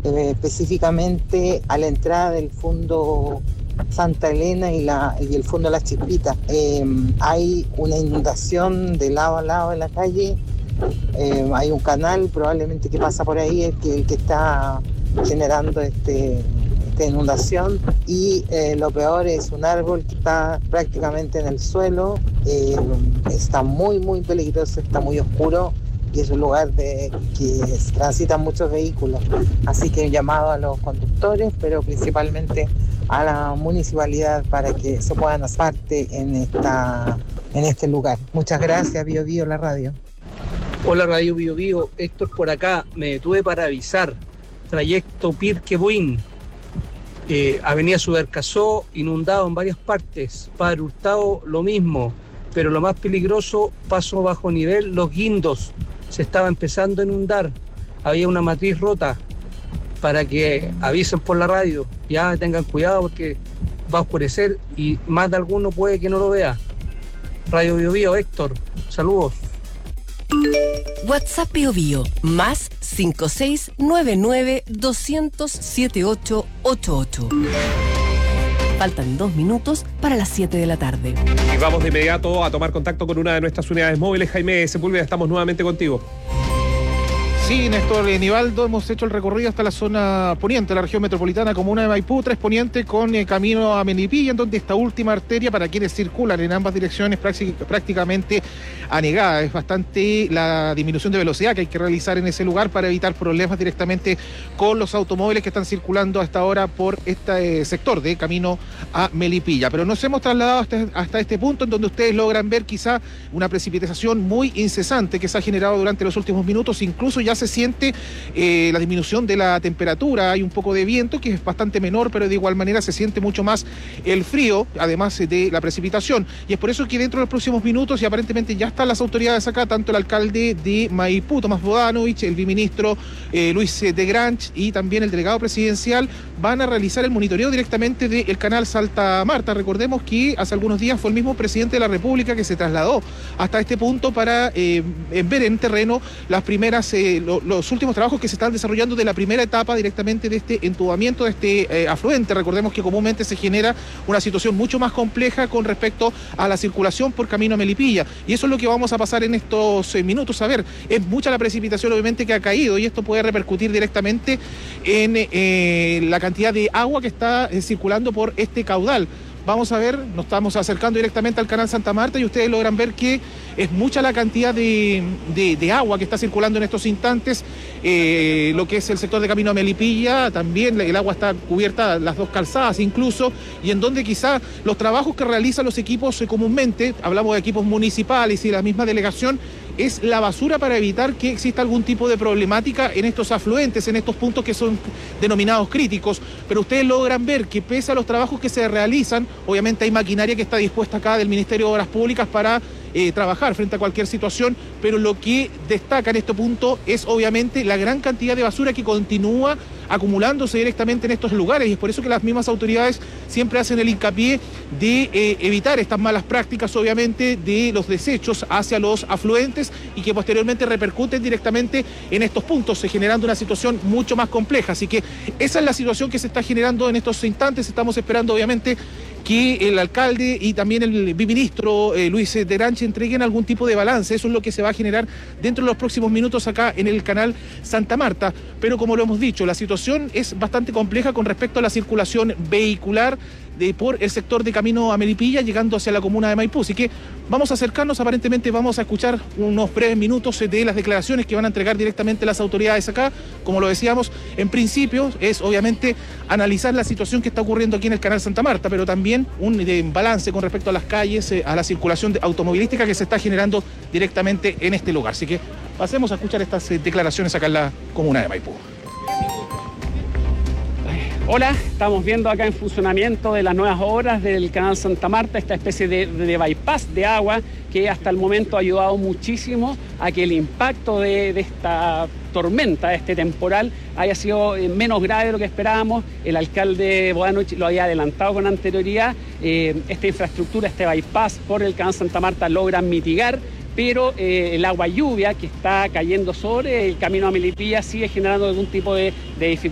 específicamente a la entrada del fondo Santa Elena y el fondo Las Chispitas. Hay una inundación de lado a lado de la calle, hay un canal probablemente que pasa por ahí, el que está generando esta inundación, y lo peor es un árbol que está prácticamente en el suelo, está muy muy peligroso, está muy oscuro y es un lugar que transitan muchos vehículos, así que un llamado a los conductores, pero principalmente a la municipalidad para que se puedan hacer parte en este lugar. Muchas gracias, Bio Bio, la radio. Hola Radio Bio Bio, Héctor por acá, me detuve para avisar, trayecto Pirque-Buin, Avenida Subercasó, inundado en varias partes, Padre Hurtado lo mismo, pero lo más peligroso, paso bajo nivel, Los Guindos, se estaba empezando a inundar, había una matriz rota, para que avisen por la radio, ya tengan cuidado porque va a oscurecer y más de alguno puede que no lo vea. Radio Bio Bio, Héctor, saludos. WhatsApp Bio Bio, más 5699-200-7888. Faltan 2 minutos para las 7 de la tarde. Y vamos de inmediato a tomar contacto con una de nuestras unidades móviles. Jaime Sepúlveda, estamos nuevamente contigo. Sí, Néstor Nivaldo, hemos hecho el recorrido hasta la zona poniente de la región metropolitana, comuna de Maipú, 3 poniente con camino a Melipilla, en donde esta última arteria para quienes circulan en ambas direcciones prácticamente anegada. Es bastante la disminución de velocidad que hay que realizar en ese lugar para evitar problemas directamente con los automóviles que están circulando hasta ahora por este sector de camino a Melipilla. Pero nos hemos trasladado hasta este punto en donde ustedes logran ver quizá una precipitación muy incesante que se ha generado durante los últimos minutos, incluso ya se siente la disminución de la temperatura, hay un poco de viento que es bastante menor, pero de igual manera se siente mucho más el frío, además de la precipitación, y es por eso que dentro de los próximos minutos, y aparentemente ya están las autoridades acá, tanto el alcalde de Maipú, Tomás Bodanovich, el viceministro Luis de Granch y también el delegado presidencial, van a realizar el monitoreo directamente del canal Santa Marta. Recordemos que hace algunos días fue el mismo presidente de la República que se trasladó hasta este punto para ver en terreno las primeras los últimos trabajos que se están desarrollando de la primera etapa directamente de este entubamiento de este afluente. Recordemos que comúnmente se genera una situación mucho más compleja con respecto a la circulación por camino a Melipilla, y eso es lo que vamos a pasar en estos minutos. A ver, es mucha la precipitación obviamente que ha caído y esto puede repercutir directamente en la cantidad de agua que está circulando por este caudal. Vamos a ver, nos estamos acercando directamente al canal Santa Marta y ustedes logran ver que es mucha la cantidad de agua que está circulando en estos instantes. Lo que es el sector de camino a Melipilla, también el agua está cubierta, las 2 calzadas incluso, y en donde quizá los trabajos que realizan los equipos comúnmente, hablamos de equipos municipales y la misma delegación, es la basura para evitar que exista algún tipo de problemática en estos afluentes, en estos puntos que son denominados críticos. Pero ustedes logran ver que pese a los trabajos que se realizan, obviamente hay maquinaria que está dispuesta acá del Ministerio de Obras Públicas para trabajar frente a cualquier situación, pero lo que destaca en este punto es obviamente la gran cantidad de basura que continúa acumulándose directamente en estos lugares, y es por eso que las mismas autoridades siempre hacen el hincapié de evitar estas malas prácticas, obviamente, de los desechos hacia los afluentes y que posteriormente repercuten directamente en estos puntos, generando una situación mucho más compleja. Así que esa es la situación que se está generando en estos instantes. Estamos esperando, obviamente, que el alcalde y también el viceministro Luis de Granch entreguen algún tipo de balance. Eso es lo que se va a generar dentro de los próximos minutos acá en el canal Santa Marta. Pero como lo hemos dicho, la situación es bastante compleja con respecto a la circulación vehicular por el sector de camino a Melipilla, llegando hacia la comuna de Maipú. Así que vamos a acercarnos, aparentemente vamos a escuchar unos breves minutos de las declaraciones que van a entregar directamente las autoridades acá. Como lo decíamos, en principio es obviamente analizar la situación que está ocurriendo aquí en el canal Santa Marta, pero también un balance con respecto a las calles, a la circulación automovilística que se está generando directamente en este lugar. Así que pasemos a escuchar estas declaraciones acá en la comuna de Maipú. Hola, estamos viendo acá en funcionamiento de las nuevas obras del canal Santa Marta, esta especie de bypass de agua que hasta el momento ha ayudado muchísimo a que el impacto de esta tormenta, de este temporal, haya sido menos grave de lo que esperábamos. El alcalde Bodanovich lo había adelantado con anterioridad. Esta infraestructura, este bypass por el canal Santa Marta logra mitigar, pero el agua lluvia que está cayendo sobre el camino a Melipilla sigue generando algún tipo de dificultad.